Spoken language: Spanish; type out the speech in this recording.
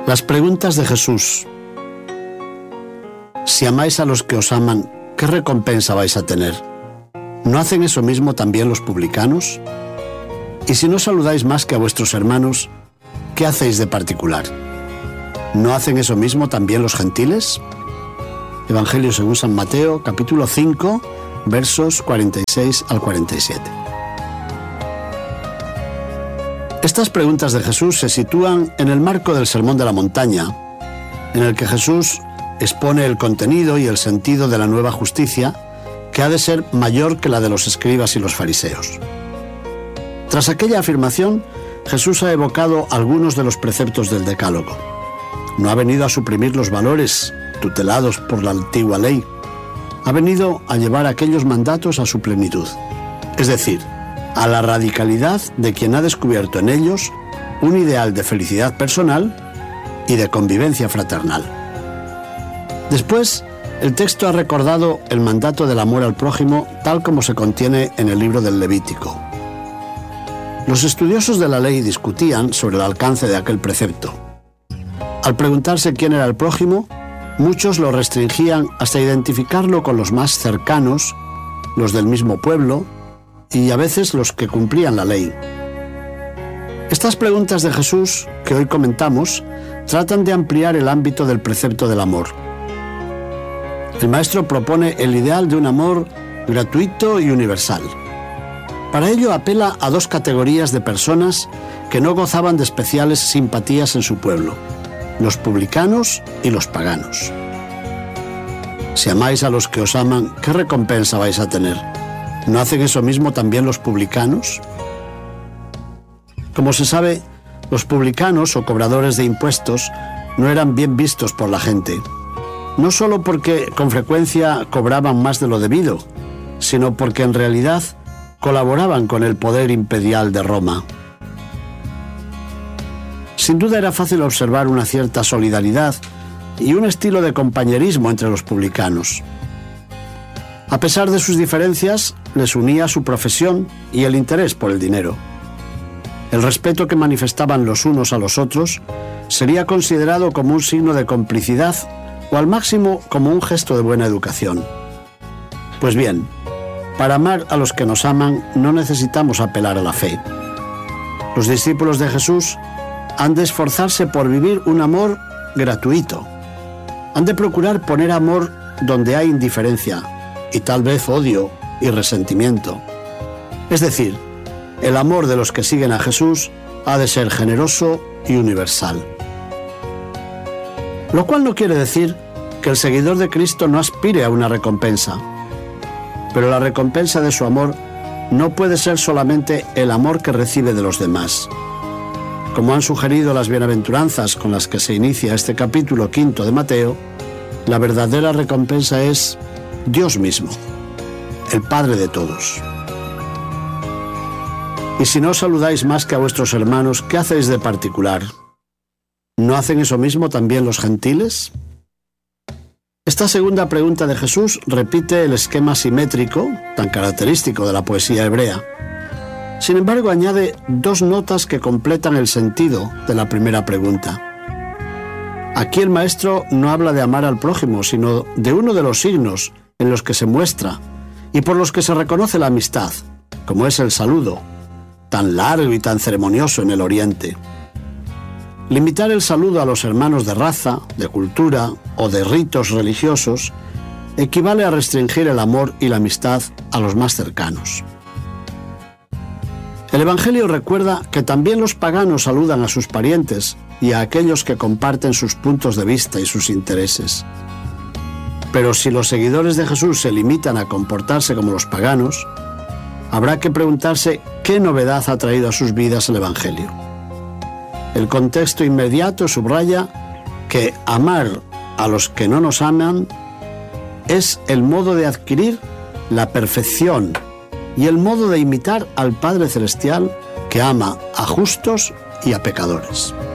Las preguntas de Jesús. Si amáis a los que os aman, ¿qué recompensa vais a tener? ¿No hacen eso mismo también los publicanos? Y si no saludáis más que a vuestros hermanos, ¿qué hacéis de particular? ¿No hacen eso mismo también los gentiles? Evangelio según San Mateo, capítulo 5, versos 46 al 47. Estas preguntas de Jesús se sitúan en el marco del Sermón de la Montaña, en el que Jesús expone el contenido y el sentido de la nueva justicia, que ha de ser mayor que la de los escribas y los fariseos. Tras aquella afirmación, Jesús ha evocado algunos de los preceptos del Decálogo. No ha venido a suprimir los valores tutelados por la antigua ley. Ha venido a llevar aquellos mandatos a su plenitud, es decir, a la radicalidad de quien ha descubierto en ellos un ideal de felicidad personal y de convivencia fraternal. Después, el texto ha recordado el mandato del amor al prójimo tal como se contiene en el libro del Levítico. Los estudiosos de la ley discutían sobre el alcance de aquel precepto. Al preguntarse quién era el prójimo, muchos lo restringían hasta identificarlo con los más cercanos, los del mismo pueblo, y a veces los que cumplían la ley. Estas preguntas de Jesús, que hoy comentamos, tratan de ampliar el ámbito del precepto del amor. El Maestro propone el ideal de un amor gratuito y universal. Para ello apela a dos categorías de personas que no gozaban de especiales simpatías en su pueblo: los publicanos y los paganos. Si amáis a los que os aman, ¿qué recompensa vais a tener? ¿No hacen eso mismo también los publicanos? Como se sabe, los publicanos o cobradores de impuestos no eran bien vistos por la gente, no solo porque con frecuencia cobraban más de lo debido, sino porque en realidad colaboraban con el poder imperial de Roma. Sin duda era fácil observar una cierta solidaridad y un estilo de compañerismo entre los publicanos. A pesar de sus diferencias, les unía su profesión y el interés por el dinero. El respeto que manifestaban los unos a los otros sería considerado como un signo de complicidad o al máximo como un gesto de buena educación. Pues bien, para amar a los que nos aman no necesitamos apelar a la fe. Los discípulos de Jesús han de esforzarse por vivir un amor gratuito. Han de procurar poner amor donde hay indiferencia y tal vez odio y resentimiento. Es decir, el amor de los que siguen a Jesús ha de ser generoso y universal. Lo cual no quiere decir que el seguidor de Cristo no aspire a una recompensa. Pero la recompensa de su amor no puede ser solamente el amor que recibe de los demás. Como han sugerido las bienaventuranzas con las que se inicia este capítulo 5 de Mateo, la verdadera recompensa es Dios mismo, el Padre de todos. Y si no saludáis más que a vuestros hermanos, ¿qué hacéis de particular? ¿No hacen eso mismo también los gentiles? Esta segunda pregunta de Jesús repite el esquema simétrico, tan característico de la poesía hebrea. Sin embargo, añade dos notas que completan el sentido de la primera pregunta. Aquí el Maestro no habla de amar al prójimo, sino de uno de los signos en los que se muestra y por los que se reconoce la amistad, como es el saludo, tan largo y tan ceremonioso en el Oriente. Limitar el saludo a los hermanos de raza, de cultura o de ritos religiosos equivale a restringir el amor y la amistad a los más cercanos. El Evangelio recuerda que también los paganos saludan a sus parientes y a aquellos que comparten sus puntos de vista y sus intereses. Pero si los seguidores de Jesús se limitan a comportarse como los paganos, habrá que preguntarse qué novedad ha traído a sus vidas el Evangelio. El contexto inmediato subraya que amar a los que no nos aman es el modo de adquirir la perfección y el modo de imitar al Padre Celestial que ama a justos y a pecadores.